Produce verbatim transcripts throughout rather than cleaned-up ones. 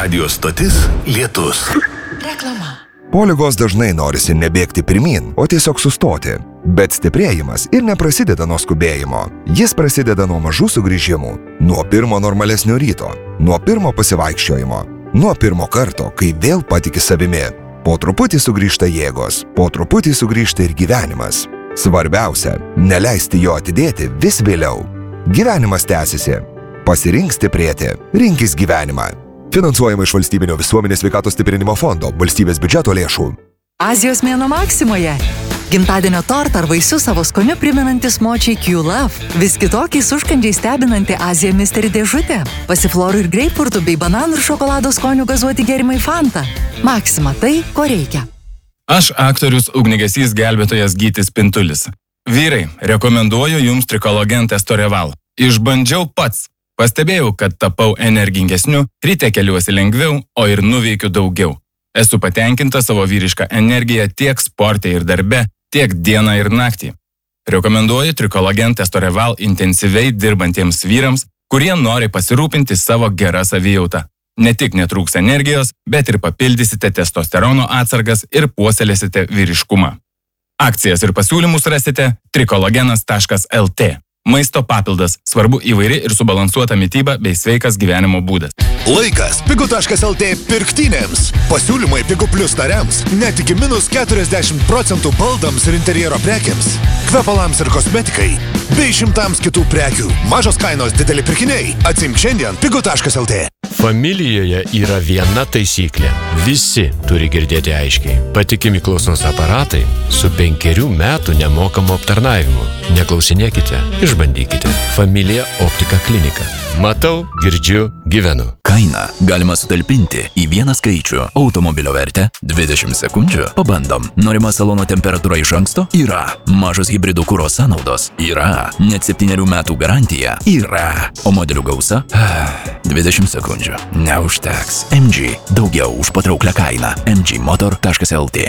Radio stotis Lietus. Reklama. Po ligos dažnai norisi nebėgti pirmin, o tiesiog sustoti. Bet stiprėjimas ir neprasideda nuo skubėjimo. Jis prasideda nuo mažų sugrįžimų. Nuo pirmo normalesnio ryto. Nuo pirmo pasivaikščiojimo. Nuo pirmo karto, kai vėl patiki savimi. Po truputį sugrįžta jėgos. Po truputį sugrįžta ir gyvenimas. Svarbiausia – neleisti jo atidėti vis vėliau. Gyvenimas tęsiasi. Pasirink stiprėti. Rinkis gyvenimą. Finansuojama iš Valstybinio visuomenės sveikatos stiprinimo fondo, valstybės biudžeto lėšų. Azijos mėnuo Maksimoje. Gimtadienio tortą ar vaisius savo skoniu primenantis močiai Q-Love. Vis kitokiais užkandžiais stebinanti Azija Mystery dėžutė. Pasiflorų ir greipfurtų bei bananų ir šokolado skonių gazuoti gėrimai Fanta. Maksima tai, ko reikia. Aš aktorius ugniagesys gelbėtojas Gytis Pintulis. Vyrai, rekomenduoju jums Trikologen Testoreval. Išbandžiau pats. Pastebėjau, kad tapau energingesniu, ryte keliuosi lengviau, o ir nuveikiu daugiau. Esu patenkinta savo vyrišką energiją tiek sporte ir darbe, tiek dieną ir naktį. Rekomenduoju Trikologen Testoreval intensyviai dirbantiems vyrams, kurie nori pasirūpinti savo gerą savijautą. Ne tik netrūks energijos, bet ir papildysite testosterono atsargas ir puoselėsite vyriškumą. Akcijas ir pasiūlymus rasite trikologenas taškas el tė. Maisto papildas. Svarbu įvairi ir subalansuota mityba bei sveikas gyvenimo būdas. Laikas pigu taškas el tė pirktynėms. Pasiūlymai Pigu Plus nariams. Net iki minus keturiasdešimt procentų baldams ir interjero prekiams. Kvepalams ir kosmetikai. Bei šimtams kitų prekių. Mažos kainos, dideli pirkiniai. Atsimk šiandien Pigu taškas el tė. Familijoje yra viena taisyklė. Visi turi girdėti aiškiai. Patikimi klausos aparatai su penkerių metų nemokamu aptarnavimu. Neklausinėkite, išbandykite. Familija Optika klinika. Matau, girdžiu, gyvenu. Kainą galima sutalpinti į vieną skaičių. Automobilio vertę dvidešimt sekundžių. Pabandom. Norima salono temperatūra iš anksto? Yra. Mažos hibridų kuro sąnaudos? Yra. Net septynerių metų garantija? Yra. O modelių gausa? dvidešimt sekundžių. Neužteks. em džy. Daugiau už patrauklią kainą. em džy motor taškas el tė.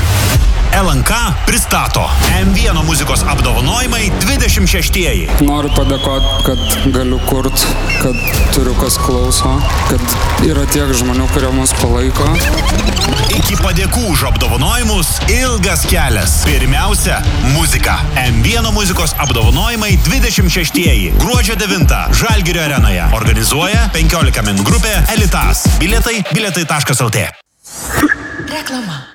el en ka pristato em vienas muzikos apdovanojimai dvidešimt šeštieji. Noriu padėkoti, kad galiu kurt, kad turiu kas klauso, kad yra tiek žmonių, kurie mus palaiko. Iki padėkų už apdovanojimus ilgas kelias. Pirmiausia, muzika. em vienas muzikos apdovanojimai dvidešimt šeštieji. Gruodžio devintą Žalgirio arenoje. Organizuoja penkiolika min grupė Elitas. Bilietai bilietai taškas el tė. Reklama.